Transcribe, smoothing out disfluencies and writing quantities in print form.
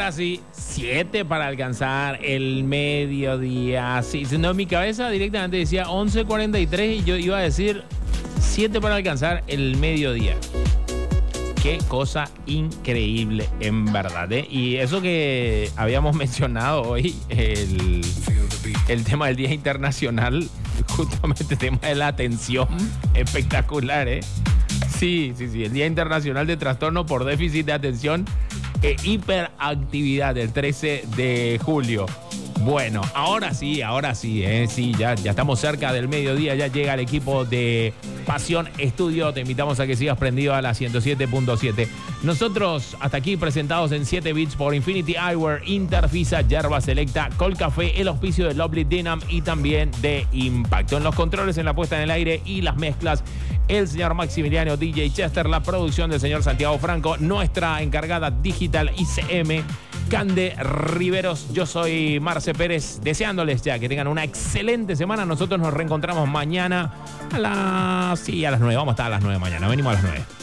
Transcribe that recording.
ahora sí, 7 para alcanzar el mediodía. Sí, no, en mi cabeza directamente decía 11:43 y yo iba a decir 7 para alcanzar el mediodía. Qué cosa increíble, en verdad, ¿eh? Y eso que habíamos mencionado hoy, el tema del Día Internacional, justamente el tema de la atención, espectacular, ¿eh? Sí, el Día Internacional de Trastorno por Déficit de Atención e Hiperactividad, el 13 de julio. Bueno, ahora sí, sí, ya estamos cerca del mediodía, ya llega el equipo de Pasión Estudio. Te invitamos a que sigas prendido a la 107.7. Nosotros hasta aquí presentados en 7 bits por Infinity Eyewear, Interfisa, Yerba Selecta, Colcafé, el auspicio de Lovely Dinam y también de Impacto. En los controles, en la puesta en el aire y las mezclas, el señor Maximiliano DJ Chester, la producción del señor Santiago Franco, nuestra encargada digital ICM, Cande Riveros. Yo soy Marce Pérez, deseándoles ya que tengan una excelente semana. Nosotros nos reencontramos mañana a las 9. Vamos a estar a las 9 mañana. Venimos a las 9.